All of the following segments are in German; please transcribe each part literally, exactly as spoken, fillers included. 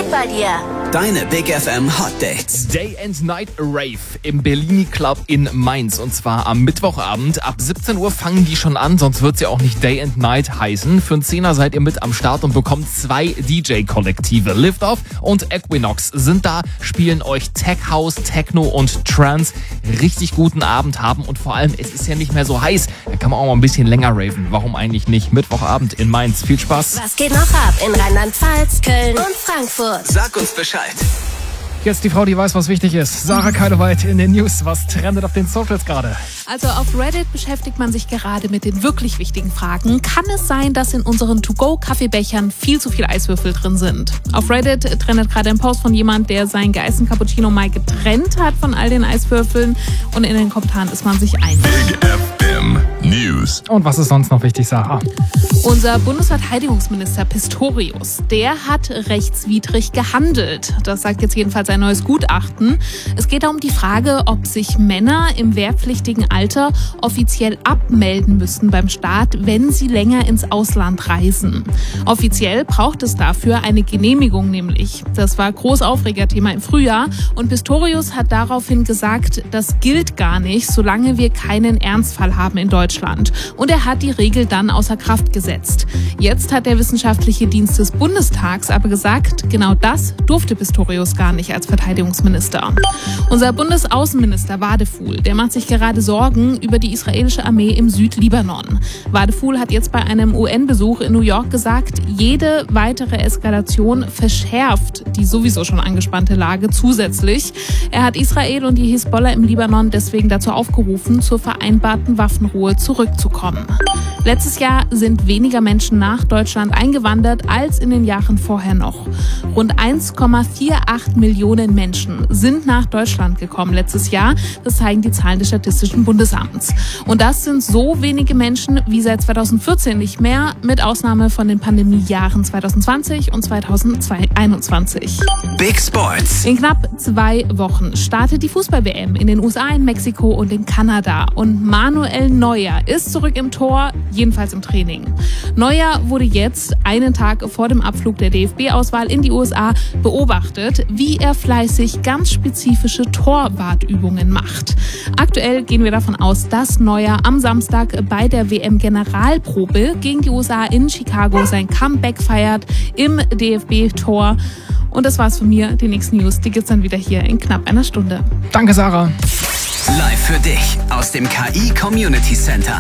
geht bei dir? Deine Big F M Hot Dates. Day and Night Rave im Bellini Club in Mainz. Und zwar am Mittwochabend. Ab siebzehn Uhr fangen die schon an, sonst wird es ja auch nicht Day and Night heißen. Für einen Zehner seid ihr mit am Start und bekommt zwei D J-Kollektive. Liftoff und Equinox sind da, spielen euch Tech House, Techno und Trance. Richtig guten Abend haben und vor allem, es ist ja nicht mehr so heiß. Da kann man auch mal ein bisschen länger raven. Warum eigentlich nicht? Mittwochabend in Mainz. Viel Spaß. Was geht noch ab in Rheinland-Pfalz, Köln und Frankfurt? Sag uns Bescheid. Jetzt die Frau, die weiß, was wichtig ist. Sarah Keiloweit in den News. Was trendet auf den Socials gerade? Also auf Reddit beschäftigt man sich gerade mit den wirklich wichtigen Fragen. Kann es sein, dass in unseren To-Go-Kaffeebechern viel zu viele Eiswürfel drin sind? Auf Reddit trendet gerade ein Post von jemand, der seinen geeisten Cappuccino mal getrennt hat von all den Eiswürfeln. Und in den Kommentaren ist man sich einig. Big F M News. Und was ist sonst noch wichtig, Sarah? Unser Bundesverteidigungsminister Pistorius, der hat rechtswidrig gehandelt. Das sagt jetzt jedenfalls ein neues Gutachten. Es geht da um die Frage, ob sich Männer im wehrpflichtigen Alter offiziell abmelden müssen beim Staat, wenn sie länger ins Ausland reisen. Offiziell braucht es dafür eine Genehmigung nämlich. Das war Großaufregerthema im Frühjahr und Pistorius hat daraufhin gesagt, das gilt gar nicht, solange wir keinen Ernstfall haben in Deutschland. Und er hat die Regel dann außer Kraft gesetzt. Jetzt hat der Wissenschaftliche Dienst des Bundestags aber gesagt, genau das durfte Pistorius gar nicht als Verteidigungsminister. Unser Bundesaußenminister Wadephul, der macht sich gerade Sorgen über die israelische Armee im Südlibanon. Wadephul hat jetzt bei einem U N-Besuch in New York gesagt, jede weitere Eskalation verschärft die sowieso schon angespannte Lage zusätzlich. Er hat Israel und die Hisbollah im Libanon deswegen dazu aufgerufen, zur vereinbarten Waffenruhe zurückzukommen. Letztes Jahr sind weniger Menschen nach Deutschland eingewandert als in den Jahren vorher noch. Rund eins Komma achtundvierzig Millionen Menschen sind nach Deutschland gekommen letztes Jahr. Das zeigen die Zahlen des Statistischen Bundesamts. Und das sind so wenige Menschen wie seit zweitausendvierzehn nicht mehr, mit Ausnahme von den Pandemiejahren zweitausendzwanzig und zweitausendeinundzwanzig. Big Sports. In knapp zwei Wochen startet die Fußball-W M in den U S A, in Mexiko und in Kanada. Und Manuel Neuer ist zurück im Tor, jedenfalls im Training. Neuer wurde jetzt einen Tag vor dem Abflug der D F B-Auswahl in die U S A beobachtet, wie er fleißig ganz spezifische Torwartübungen macht. Aktuell gehen wir davon aus, dass Neuer am Samstag bei der W M-Generalprobe gegen die U S A in Chicago sein Comeback feiert im D F B-Tor. Und das war's von mir. Die nächsten News, die gibt's dann wieder hier in knapp einer Stunde. Danke, Sarah. Live für dich aus dem K I Community Center.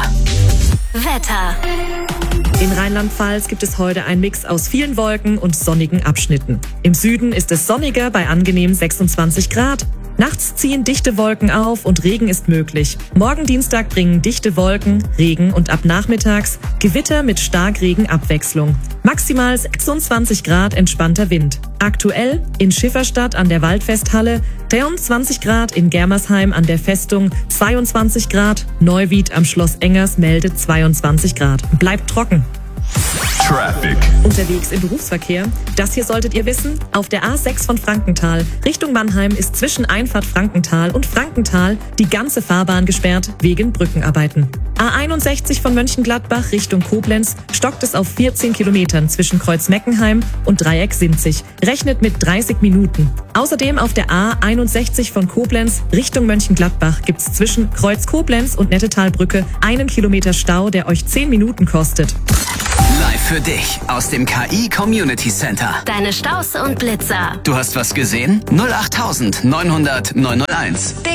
Wetter. In Rheinland-Pfalz gibt es heute einen Mix aus vielen Wolken und sonnigen Abschnitten. Im Süden ist es sonniger bei angenehmen sechsundzwanzig Grad. Nachts ziehen dichte Wolken auf und Regen ist möglich. Morgen Dienstag bringen dichte Wolken, Regen und ab nachmittags Gewitter mit Starkregenabwechslung. Maximal sechsundzwanzig Grad entspannter Wind. Aktuell in Schifferstadt an der Waldfesthalle, dreiundzwanzig Grad in Germersheim an der Festung, zweiundzwanzig Grad, Neuwied am Schloss Engers meldet zweiundzwanzig Grad. Bleibt trocken. Traffic. Unterwegs im Berufsverkehr. Das hier solltet ihr wissen. Auf der A sechs von Frankenthal Richtung Mannheim ist zwischen Einfahrt Frankenthal und Frankenthal die ganze Fahrbahn gesperrt wegen Brückenarbeiten. A einundsechzig von Mönchengladbach Richtung Koblenz stockt es auf vierzehn Kilometern zwischen Kreuz Meckenheim und Dreieck Sinzig. Rechnet mit dreißig Minuten. Außerdem auf der A einundsechzig von Koblenz Richtung Mönchengladbach gibt's zwischen Kreuz Koblenz und Nettetalbrücke einen Kilometer Stau, der euch zehn Minuten kostet. Live für dich aus dem K I Community Center. Deine Staus und Blitzer. Du hast was gesehen? null acht neunhundert neunhunderteins.